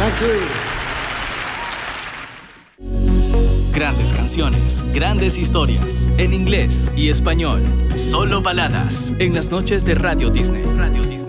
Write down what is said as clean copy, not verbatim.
Thank you. Grandes canciones, grandes historias, en inglés y español. Solo baladas, en las noches de Radio Disney. Radio Disney.